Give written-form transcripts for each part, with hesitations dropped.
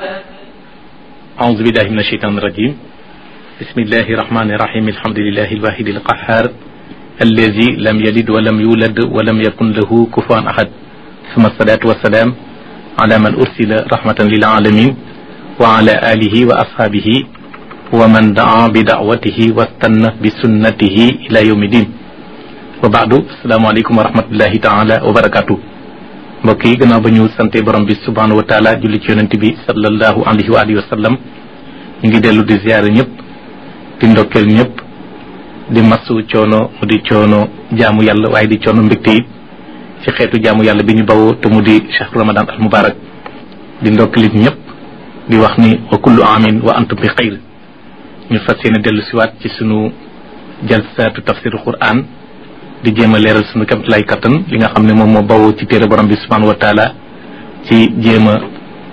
أعوذ بالله من الشيطان الرجيم بسم الله الرحمن الرحيم الحمد لله الواحد القهار الذي لم يلد ولم يولد ولم يكن له كفوا أحد ثم الصلاة والسلام على من أرسل رحمة للعالمين وعلى آله وأصحابه ومن دعا بدعوته واستنى بسنته إلى يوم الدين وبعد السلام عليكم ورحمة الله تعالى وبركاته mbokk yi gannaaw ba ñu sante borom bi subhanahu wa taala julli ci yonent bi sallallahu alayhi wa alihi wa sallam ñu ngi dellu di ziyaare ñëpp di ndokkeel ñëpp di masu coono mu di coono jaamu yàlla waaye di coono mbégte it ci xeetu jaamu yàlla bi ñu bawoo te mu di chahru ramadan al mubarak di ndokkeelit ñëpp di wax ni wa kullu amin wa antum bi xayr ñu fas yéene dellu siwaat ci sunu jalsaatu tafsiru quran di jéem a leeral sunu kamtalaay kattan li nga xam ne moom moo bawoo ci téere borom bi subhanahu wa taala ci jéem a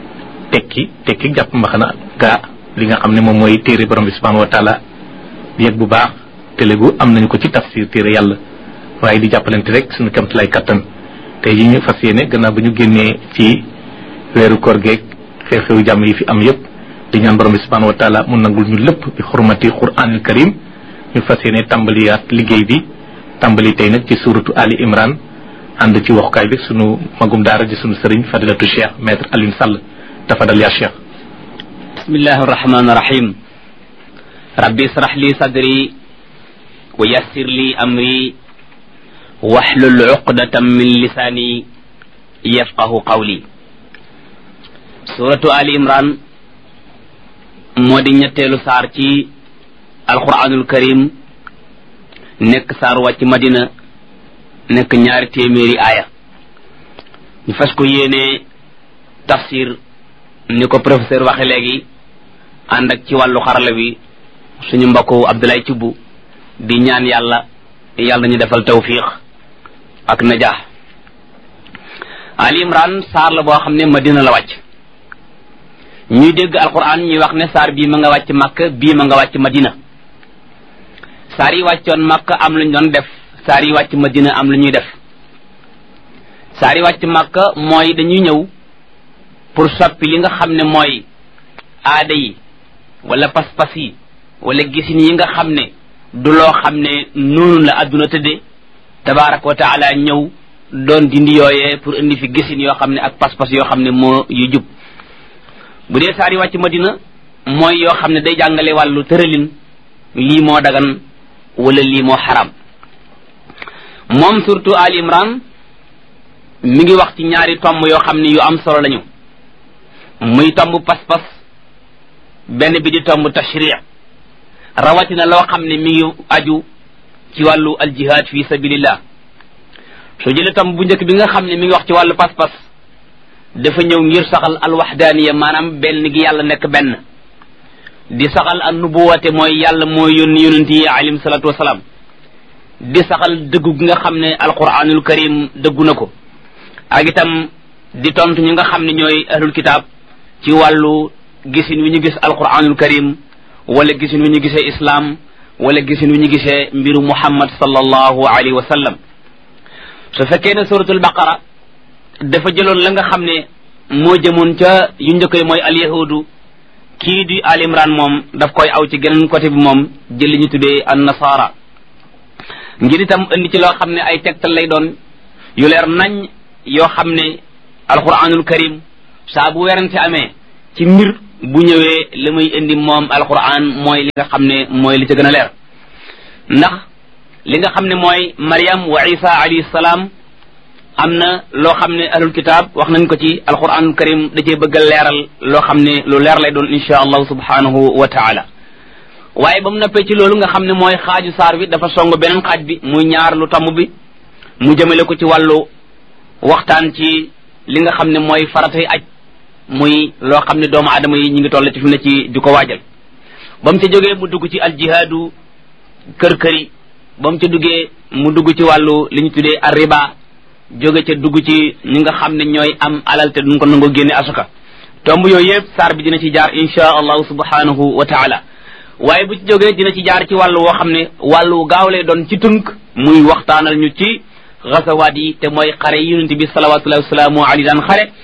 tekki jàpp mbaxana gaa li nga xam ne moom mooy téere borom bi subhanahu wa taala yëg bu baax télégu am nañu ko ci tafsir téere yàlla waaye di jàppalante rek sunu kamtalaay kattan tey yi ñu fas yéene gannaaw ba ñu génnee ci weeru koor geeg xew-xewu jàmm yi fi am yëpp di ñaan borom bi subhanahu wa taala mu nangul ñu lépp bi xurmati quranil karim ñu fas yéene tàmbaliyaat liggéey bi tàmbali tey nag ci suuratu Ali Imran ànd ci waxukaay bi sunu magum daara di sunu sëriñ fadilatu cheikh maître Alioune Sall tafadal ya cheikh. bismillahi arrahmani irrahim rabbi israh li sadri wa yassir li amri wahlul uqdatan min lisani yafqahu qawli. suuratu Ali Imran moo di ñetteelu saar ci alquranul karim nekk saar wàcc madina nekk 200 aaya ñu fas ko yéene tafsir ni ko professeur waxe léegi ànd ak ci wàllu xarala bi suñu mbokku Abdoulaye Thioub di ñaan yàlla ñu defal tawfiq ak najaax. Ali Imran saar la boo xam ne madina la wàcc ñuy dégg alquran ñuy wax ne saar bii ma nga wàcc Makka bii ma nga wàcc madina. saar yi wàccoon Makka am lu ñu doon def saar yi wàcc Madina am lu ñuy def. saar yi wàcc Makka mooy dañuy ñëw pour soppi li nga xam ne mooy aada yi wala pas-pas yi wala gisin yi nga xam ne du loo xam ne noonu la adduna tëddee tabaaraka wa taala ñëw doon dindi yooyee pour indi fi gisin yoo xam ne ak pas-pas yoo xam ne moo yu jub. bu dee saar yi wàcc Madina mooy yoo xam ne day jàngale wàllu tëralin lii moo dagan wala lii moo xaram. moom surtout Ali Imran mi ngi wax ci ñaari tomb yoo xam ne yu am solo lañu muy tomb pas-pas benn bi di tomb tashri' rawatina loo xam ne mi ngi aju ci wàllu aljihad fi sabilillah. soo jëlee tomb bu njëkk bi nga xam ne mi ngi wax ci wàllu pas-pas dafa ñëw ngir saxal alwaxdaaniya maanaam benn gi yàlla nekk benn di saxal an nubuwate mooy yàlla mooy yónni yonent yi alayhim salaatu wasalaam di saxal dëggu gi nga xam ne alquranul karim dëggu na ko ak itam di tontu ñi nga xam ne ñooy ahlul kitaab ci wàllu gisin wi ñu gis alquranul karim wala gisin wi ñu gisee islam wala gisin wi ñu gisee mbiru muhammad sallallahu alayhi wa sallam. su fekkee ne suratul baqara dafa jëloon la nga xam ne moo jëmoon ca yu njëkk yi mooy alyahudu kii di Ali Imran moom daf koy aw ci geneen côté bi moom jël li ñu tuddee an nasara ngir itam indi ci loo xam ne ay tegtal lay doon yu leer nañ yoo xam ne alquranul karim saa bu werante amee ci mbir bu ñëwee li muy indi moom alquran mooy li nga xam ne mooy li ca gën a leer. ndax li nga xam ne mooy Maryam wa Isa alayhi salaam am na loo xam ne ahlul kitaab wax nañ ko ci alquranul karim da cee bëgg a leeral loo xam ne lu leer lay doon insha allahu subhanahu wa taala. waaye ba mu noppee ci loolu nga xam ne mooy xaaju saar bi dafa song beneen xaaj bi muy ñaar lu tomb bi mu jëmale ko ci wàllu waxtaan ci li nga xam ne mooy faratay aj muy loo xam ne doomu aadama yi ñu ngi toll ci fi mu ne ci di ko waajal. ba mu ca jógee mu dugg ci aljihaadu kër-këri ba mu ca duggee mu dugg ci wàllu li ñu tuddee arriba jóge ca dugg ci ñi nga xam ne ñooy am alal te duñ ko nangoo génne asuka. tomb yooyu yëpp saar bi dina ci jaar insha allahu subhanahu wa taala. waaye bu ci jógee dina ci jaar ci wàllu woo xam ne wàllu gaaw lay doon ci tënk muy waxtaanal ñu ci gasawaat yi te mooy xare yi yonent bi salawatullahi wasalaamu alayhi daan xare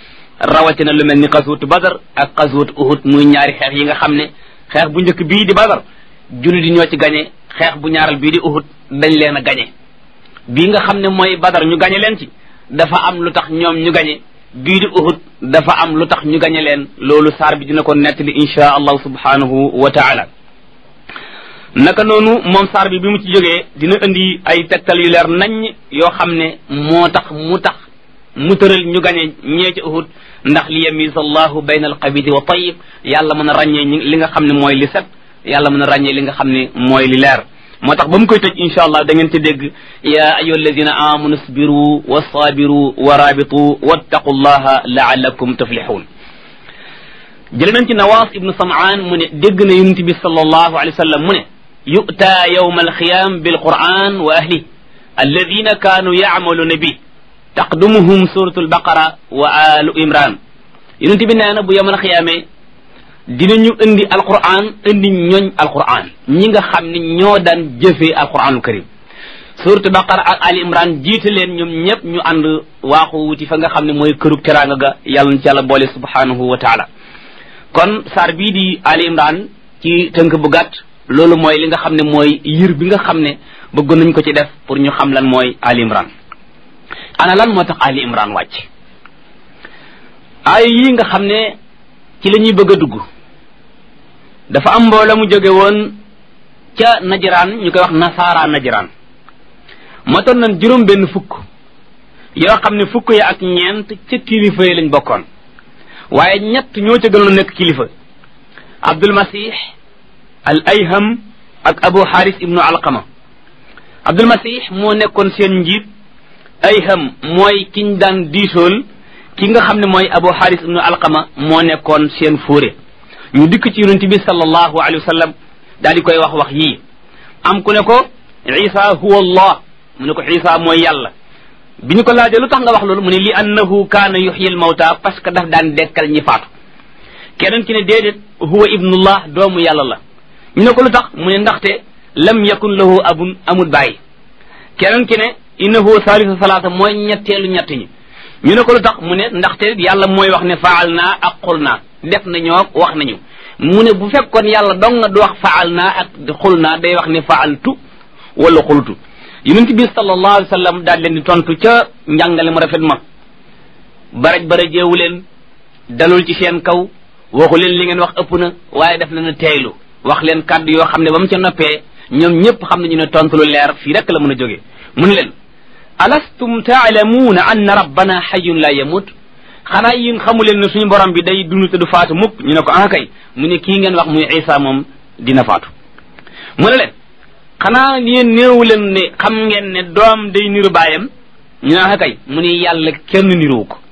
rawatina lu mel ni xaswatu badar ak xaswatu uhud muy ñaari xeex yi nga xam ne xeex bu njëkk bii di badar jullit yi ñoo ci gañe xeex bu ñaaral bii di uhud dañ leen a gañe bii nga xam ne mooy badar ñu gañe leen ci dafa am lu tax ñoom ñu gañe bii di uhud dafa am lu tax ñu gañe leen loolu saar bi dina ko nettali insha allah subhanahu wa taala naka noonu moom saar bi mu ci jógee dina indi ay tegtal yu leer nañ yoo xam ne moo tax mu tëral ñu gañe ñee ci uhud ndax li yamiza allahu bayna alxabidi wa tayyib yàlla mën a ràññee li nga xam ne mooy li set yàlla mën a ràññee li nga xam ne mooy li leer moo tax ba mu koy tëj insha allah da ngeen ci dégg ya ayyuha alladina amanu isbiru wa sabiru wa rabitu wattaqu llaha laallakum tuflihun jële nañ ci nawaas ibnu samaan mu ne dégg na yonent bi sallallahu alayhi wa sallam mu ne yu'ta yawma alqiyam bilquran wa ahli alladina kaanu ya'maluna bi taqdumuhum suratul baqara wa alu imran yonent bi nee na bu yawmal qiyaame dinañu indi alquran indi ñooñ alquran ñi nga xam ne ñoo daan jëfee alquranul karim suratul baqara ak ali imran jiite leen ñoom ñëpp ñu ànd waaxu wuti fa nga xam ne mooy kërug teraanga ga yàlla na ci yàlla boole subhanahu wa taala kon saar bii di ali imran ci tënk bu gàtt loolu mooy li nga xam ne mooy yir bi nga xam ne bëgg nañ ko ci def pour ñu xam lan mooy ali imran ana lan moo tax ali imran wàcc ay yi nga xam ne ci la ñuy bëgg a dugg dafa am mbooloo mu jóge woon ca najiraan ñu koy wax nasaara najiraan motoon nañ juróom benn fukk yoo xam ne fukk ya ak ñeent ca kilifa yi lañ bokkoon waaye ñett ñoo ca gënoon a nekk kilifa abdul masih al ayham ak abu haris ibnu alqama abdul masih moo nekkoon seen njiit ayham mooy kiñ daan diisool ki nga xam ne mooy abu haris ibnu alqama moo nekkoon seen fóore ñu dikk ci yonent bi sallallahu alayhi wa sallam daal di koy wax yii am ku ne ko isa huwa allah mu ne ko isa mooy yàlla bi ñu ko laajee lu tax nga wax loolu mu ne li annahu kaana yuxyi al mawta parce que daf daan dekkal ñi faatu keneen ki ne déedéet huwa ibnullah doomu yàlla la ñu ne ko lu tax mu ne ndaxte lam yakun lahu abun amul bàyyi keneen ki ne innahu salisu salaasa mooy ñetteelu ñett ñi ñu ne ko lu tax mu ne ndaxte yàlla mooy wax ne faal naa ak xul naa def nañoo wax nañu mu ne bu fekkoon yàlla dong nga du wax faal naa ak xul naa day wax ne faaltu wala xultu yonent bi sallallahu alayhi wa sallam daal leen di tontu ca njàngale mu rafet ma barajeewu leen dalul ci seen kaw waxu leen li ngeen wax ëpp na waaye def na teeylu wax leen kàddu yoo xam ne ba mu ca noppee ñoom ñëpp xam nañu ne tontu lu leer fii rek la mën a jógee mu ne leen alastum taalamuuna anna rabbana xayun la yamut xanaa yéen xamu leen ne suñu borom bi day dund te du faatu mukk ñu ne ko ah kay mu ne kii ngeen wax muy isa moom dina faatu mu ne leen xanaa yéen néewu leen ne xam ngeen ne doom day niru baayam ñu ne ah kay mu ne yàlla kenn niruwu ko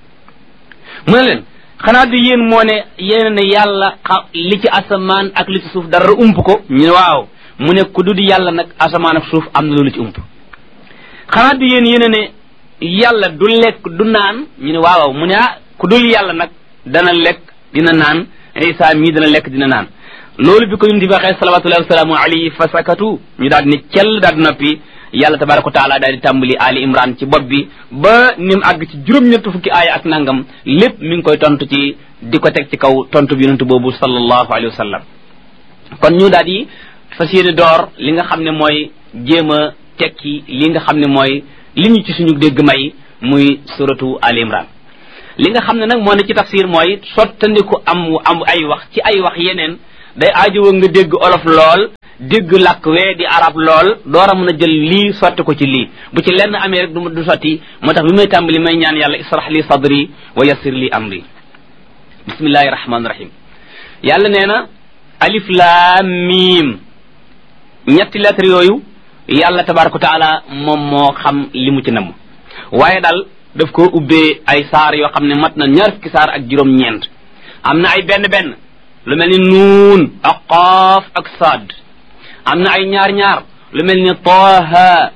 mu ne leen xanaa di yéen moo ne yéen ne yàlla li ci asamaan ak li ci suuf dara ump ko ñu ne waaw mu ne ku dul yàlla nag asamaan ak suuf am na loolu ci ump xanaa di yéen ne yàlla du lekk du naan ñu ne waaw mu ne ah ku dul yàlla nag dana lekk dina naan isa mii dana lekk dina naan loolu bi ko yunti bi waxee salawatullahi wasalaamu alayhi fa sakatu ñu daal di ne cell daal di noppi yàlla tabaraka wa taala daal di tàmbali ali imran ci bopp bi ba ni mu àgg ci juróom-ñett fukki aaya ak nangam lépp mi ngi koy tontu ci di ko teg ci kaw tontu bi yonent boobu sallallahu alayhi wa sallam kon ñu daal di fas yéene door li nga xam ne mooy jéem a tekki li nga xam ne mooy li ñu ci suñu dégg may muy suratu ali imran li nga xam ne nag moo ne ci tafsir mooy sottandiku am ay wax ci ay wax yeneen day aajowoo nga dégg olof lool dégg làkk wee di arab lool door a mën a jël lii sotti ko ci lii bu ci lenn amee rek du sotti moo tax bi may tàmbali may ñaan yàlla israh li sadri wa yassir li amri bismillahi rahmaani rahim yàlla nee na alif laam miim ñetti lettre yooyu yàlla tabaraka wa taala moom moo xam li mu ci namm waaye daal daf ko ubbee ay saar yoo xam ne mat na ñaar fukki saar ak juróom-ñeent am na ay benn lu mel ni nuun ak qaaf ak saad am na ay ñaar lu mel ni taaha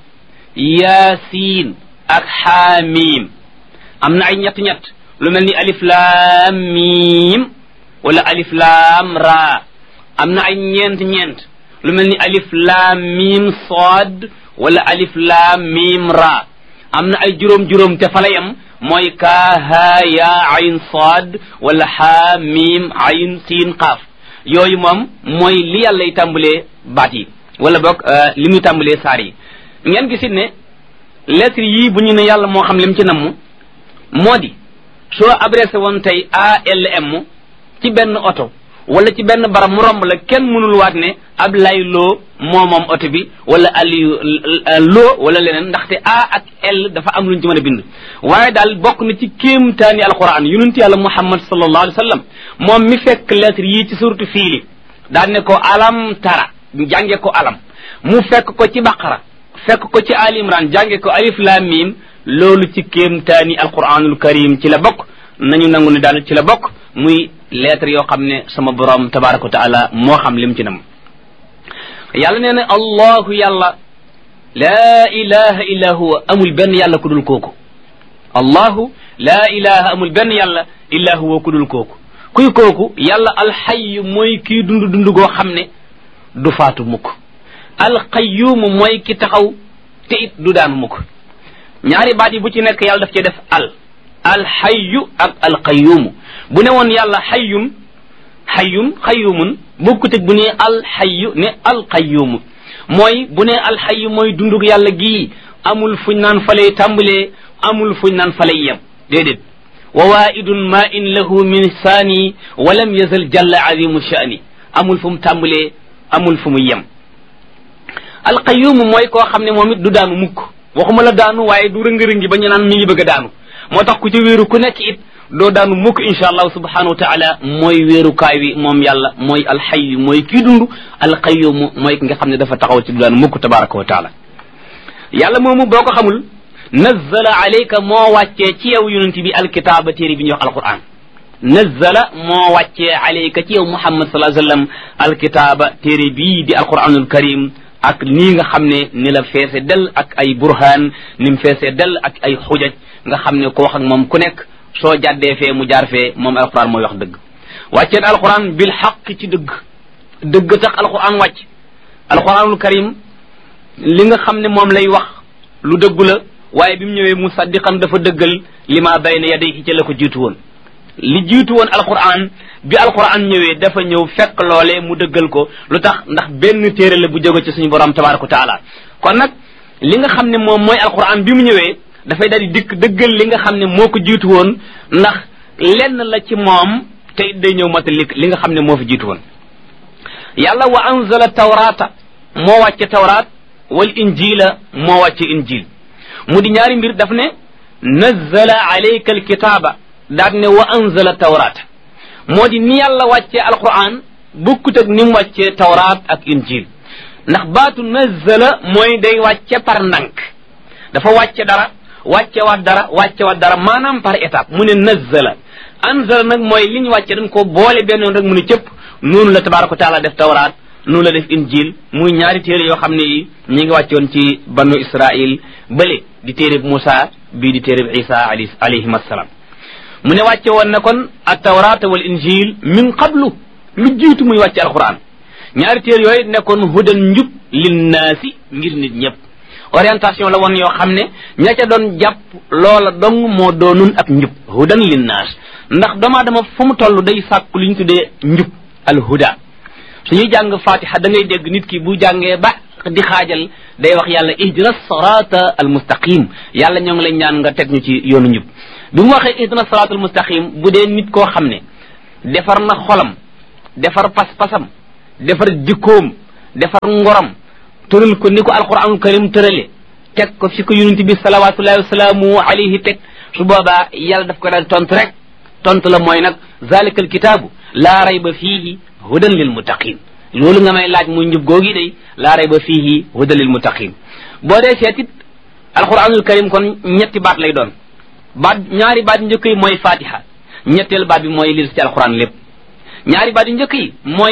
yaasiin ak xaamiim am na ay ñett lu mel ni alif laam miim wala alif laam raa am na ay ñeent lu mel ni alif laam miim saad wala alif laam miim raa am na ay juróom-juróom te fa la yem mooy kaa haa yaa ayn saad wala haa miim ayn siin qaaf yooyu moom mooy li yàlla y tàmbalee baat yi wala boog li muy tàmbalee saar yi ngeen gisit ne lettre yii bu ñu ne yàlla moo xam lim ci namm moo di soo adressé woon tey ALM ci benn oto wala ci benn barab mu romb la kenn mënul waat ne Ablaye Lo moo moom oto bi wala Aliou Lo wala leneen ndaxte A ak L dafa am luñ ci mën a bind waaye daal bokk na ci kéemtaani alquran yonent yàlla Muhammad sallallahu alayhi wa sallam moom mi fekk lettre yii ci suratu fiili daan ne ko alam tara jànge ko alam mu fekk ko ci baqara fekk ko ci Ali Imran jànge ko alif lam mim loolu ci kéemtaani alquranul karim ci la bokk nañu nangu ne daal ci la bokk muy lettre yoo xam ne sama borom tabaraka wa taala moo xam lim ci nam yàlla nee na allahu yàlla laa ilaha illa huwa amul benn yàlla ku dul kooku allahu laa ilaha amul benn yàlla illa huwa ku dul kooku kuy kooku yàlla alxayyu mooy kii dund goo xam ne du faatu mukk alqayyumu mooy ki taxaw te it du daanu mukk ñaari baat yi bu ci nekk yàlla daf cee def alxayyu ak alqayyumu bu ne woon yàlla xayyun xayyumun bokkut ak bu ne alxayyu ne alqayyumu mooy bu ne alxayyu mooy dundug yàlla gii amul fuñ naan falay tàmbalee amul fuñ naan falay yem déedéet wa waidun ma in lahu min saani wa lam yazal jalla azimu sha'ni amul fu mu tàmbalee amul fu mu yem alqayyumu mooy koo xam ne moom it du daanu mukk waxuma la daanu waaye du rëngi-rëngi ba ñu naan mi ngi bëgg a daanu moo tax ku ci wéeru ku nekk it doo daanu mukk insha allahu subhanahu wa taala mooy wéerukaay wi moom yàlla mooy alxayyu mooy kii dund alqayyumu mooy ki nga xam ne dafa taxaw ci du daanu mukk tabaraka wa taala yàlla moomu boo ko xamul nazzala alayka moo wàccee ci yow yonent bi alkitaaba téere bi ñuy wax alquran nazzala moo wàccee alayka ci yow muhammad sallallahu alayhi wa sallam alkitaaba téere bii di alquranul karim ak nii nga xam ne ni la feese del ak ay burhaan ni mu feese del ak ay xujaj nga xam ne ko wax ak moom ku nekk soo jàddee fee mu jaar fee moom alquran mooy wax dëgg wàcceen alquran bil xaq ci dëgg tax alquran wàcc alquranul karim li nga xam ne moom lay wax lu dëggu la waaye bi mu ñëwee musaddiqan dafa dëggal li ma bayna yadayhi ci la ko jiitu woon li jiitu woon alquran bi alquran ñëwee dafa ñëw fekk loolee mu dëggal ko lu tax ndax benn téere la bu jóge ci suñu borom tabaraka wa taala kon nag li nga xam ne moom mooy alquran bi mu ñëwee dafay daal di dikk dëggal li nga xam ne moo ko jiitu woon ndax lenn la ci moom te it day ñëw matalik li nga xam ne moo fi jiitu woon yàlla wa anzala tawrata moo wàcce tawraat wal injila moo wàcce injil mu di ñaari mbir daf ne nazzala alayka alkitaaba daat ne wa anzala tawrata moo di ni yàlla wàccee alquran bukkut ak ni mu wàccee tawraat ak injil ndax baatu nazzala mooy day wàcce par ndànk dafa wàcce dara wàcce waat dara maanaam par étape mu ne nazzala anzala nag mooy li ñu wàcce dañ ko boole benn yoon rek mu ne cëpp noonu la tabaraka wa taala def tawraat noonu la def injil muy ñaari téere yoo xam ne yi ñi ngi wàccoon ci banu israil bële di téere bi Moussa bii di téere bi Isa alayhim assalaam mu ne wàcce woon na kon at tawrata wal injil min qablu lu jiitu muy wàcce alquran ñaari téere yooyu nekkoon hudan njub linnaasi ngir nit ñëpp orientation la woon yoo xam ne ña ca doon jàpp loola dong moo doonun ak njub hudan linnaas ndax doomu aadama fu mu toll day sàkku li ñu tuddee njub al huda suñuy jàng fatiha da ngay dégg nit ki bu jàngee ba di xaajal day wax yàlla ihdina sirata al mustaqim yàlla ñoo ngi lay ñaan nga teg ñu ci yoonu njub bi mu waxee ihdina sirata al mustaqim bu dee nit koo xam ne defar na xolam defar pas-pasam defar jikkoom defar ngoram tëral ko ni ko alquranul karim tërale teg ko fi ko yonent bi salawatullahi wasalaamu alayhi teg su boobaa yàlla daf ko daal tontu rek tontu la mooy nag zalika al kitaabu laa rayba fiihi hudan lil muttaqin loolu nga may laaj muy njub googi day laa rayba fiihi hudan lil muttaqin boo dee seetit alquranul karim kon ñetti baat lay doon ñaari baat njëkk yi mooy fatiha ñetteel baat bi mooy li ci alquran lépp ñaari baat yu njëkk yi mooy